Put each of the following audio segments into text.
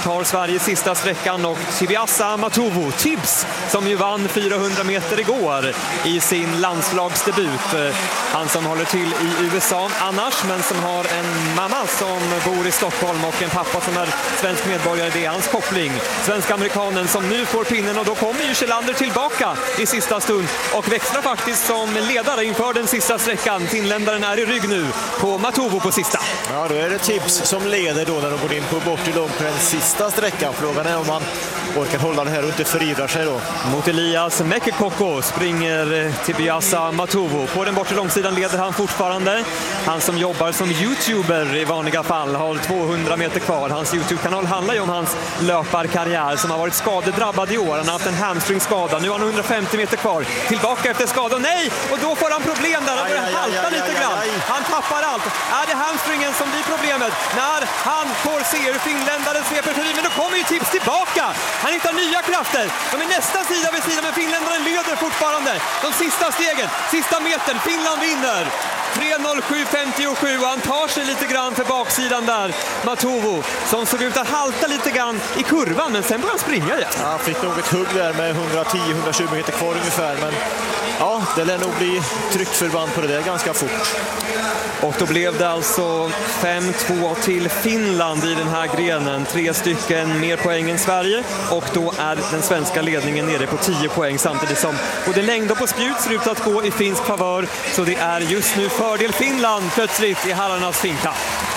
tar Sveriges sista sträckan och Tibiasa Matovu, Tibs, som ju vann 400 meter igår i sin landslagsdebut. Han som håller till i USA annars, men som har en mamma som bor i Stockholm och en pappa som är svensk medborgare. Det är hans koppling. Svensk-amerikanen som nu får pinnen, och då kommer ju Kjellander tillbaka i sista stund och växlar faktiskt som ledare inför den sista sträckan. Finländaren är i rygg nu på Matovu på sista. Ja, då är det Tips som leder då när de går in på bortre lång på den sista sträckan. Frågan är om man orkar hålla det här och inte förivrar sig då. Mot Elias Mekekoko springer Tibiasa Matovu. På den bortre långsidan leder han fortfarande. Han som jobbar som YouTuber i vanliga fall har 200 meter kvar. Hans YouTube-kanal handlar ju om hans löparkarriär som har varit skadedrabbad i år. Han har haft en hamstringskada. Nu har han 150 meter kvar. Tillbaka efter skadan. Nej! Och då får han problem där. Han börjar halta lite grann. Han tappar allt. Är det hamstringen som blir problemet? När han får se hur finländaren sveper förbi. Men då kommer ju Tips tillbaka. Han hittar nya krafter. De är nästan sida vid sida, men finländaren leder fortfarande. De sista stegen, sista metern. Finland vinner. 3:07,57 och han tar sig lite grann för baksidan där. Matovu som såg ut att halta lite grann i kurvan, men sen började han springa igen. Ja, fick nog ett hugg där med 110-120 meter kvar ungefär, men ja, det lär nog bli tryckförband på det där ganska fort. Och då blev det alltså 5-2 till Finland i den här grenen. 3 stycken mer poäng än Sverige, och då är den svenska ledningen nere på 10 poäng samtidigt som både längd och på spjut ser ut att gå i finsk favör. Så det är just nu fördel Finland plötsligt i herrarnas finkamp.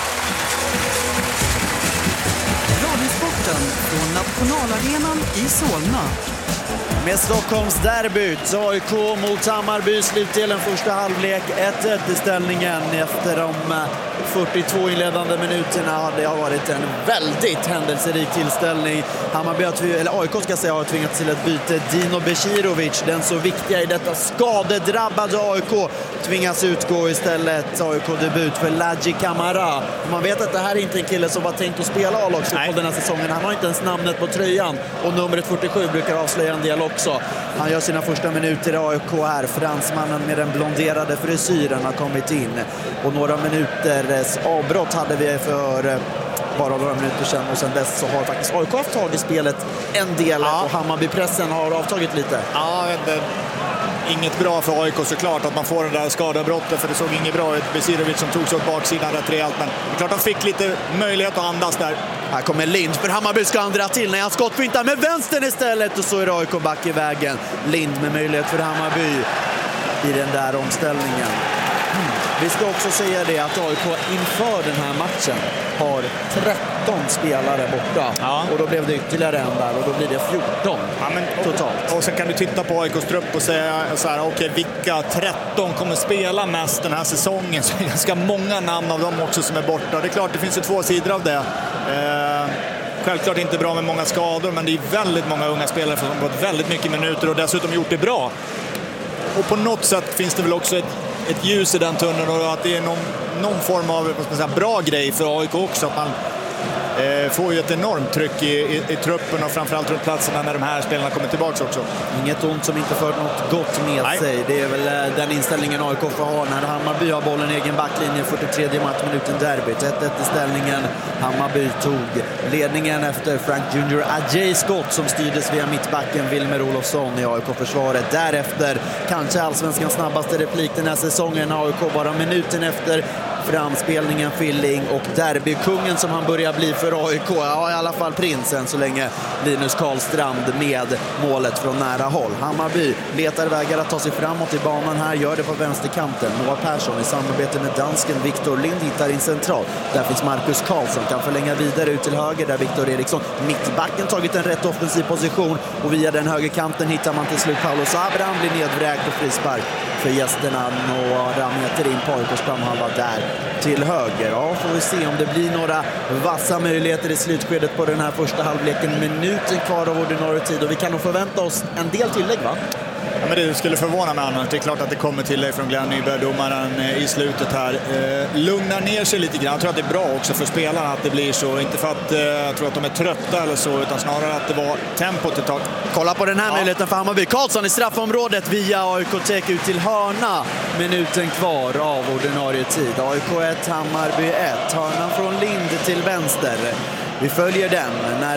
Radiosporten från Nationalarenan i Solna. Med Stockholms derbyt, AIK mot Hammarby, slutdelen första halvlek, 1-1 i ställningen efter de 42 inledande minuterna. Det har varit en väldigt händelserik tillställning. Hammarby AIK ska säga har tvingats till ett byte. Dino Becirovic, den så viktiga i detta skadedrabbade AIK, tvingas utgå istället. AIK-debut för Ladji Camara. Man vet att det här är inte en kille som var tänkt att spela A-lagsfotboll den här säsongen. Han har inte ens namnet på tröjan, och numret 47 brukar avslöja en del också. Han gör sina första minuter i AIK här. Fransmannen med den blonderade frisyren har kommit in. Och några minuters avbrott hade vi för bara några minuter sedan. Och sen dess så har faktiskt AIK haft tag i spelet en del. Ja. Och Hammarby-pressen har avtagit lite. Ja, inget bra för AIK såklart att man får den där skadebrottet, för det såg inget bra ut. Becirovic som tog sig åt baksidan rätt rejält, men klart han fick lite möjlighet att andas där. Här kommer Lind, för Hammarby ska andra till när han skottfintar med vänstern istället, och så är AIK back i vägen. Lind med möjlighet för Hammarby i den där omställningen. Vi ska också säga det att AIK inför den här matchen har 13 spelare borta. Ja. Och då blev det ytterligare en där, och då blir det 14 totalt. Och sen kan du titta på AIKs trupp och säga så här, okej, vilka 13 kommer spela mest den här säsongen? Så det är ganska många namn av dem också som är borta. Det är klart, det finns ju två sidor av det. Självklart inte bra med många skador, men det är väldigt många unga spelare som har fått väldigt mycket minuter och dessutom gjort det bra. Och på något sätt finns det väl också ett ljus i den tunneln, och att det är någon form av bra grej för AIK också, att man får ju ett enormt tryck i truppen och framförallt runt platserna när de här spelarna kommer tillbaka också. Inget ont som inte för något gott med sig. Det är väl den inställningen AIK får ha när Hammarby har bollen i egen backlinje 43 matchminuten derbyt. 1-1 i ställningen. Hammarby tog ledningen efter Frank Junior Ajay skott som styrdes via mittbacken Wilmer Olofsson i AIK-försvaret. Därefter kanske allsvenskans snabbaste replik den här säsongen. AIK bara minuten efter framspelningen Filling och derbykungen som han börjar bli för AIK. Ja, i alla fall prinsen så länge. Linus Karlstrand med målet från nära håll. Hammarby letar vägar att ta sig framåt i banan här. Gör det på vänsterkanten. Noah Persson i samarbete med dansken Victor Lind hittar in central. Där finns Marcus Karlsson, kan förlänga vidare ut till höger där Victor Eriksson mittbacken tagit en rätt offensiv position, och via den högerkanten hittar man till slut Paulos Abraham, blir nedvrägd på frispark för gästerna. Några meter in på AIKs planhalva där till höger. Ja, får vi se om det blir några vassa möjligheter i slutskedet på den här första halvleken. Minuten kvar av ordinarie tid, och vi kan nog förvänta oss en del tillägg, va? Ja, men det skulle förvåna mig annars. Det är klart att det kommer tillägg från Glenn Nyberg, domaren i slutet här. Lugnar ner sig lite grann. Jag tror att det är bra också för spelarna att det blir så. Inte för att jag tror att de är trötta eller så, utan snarare att det var tempot ett tag. Kolla på den här möjligheten för Hammarby. Karlsson i straffområdet via AIK-tek ut till hörna. Minuten kvar av ordinarie tid. AIK 1, Hammarby 1. Hörnan från Lind till vänster. Vi följer den när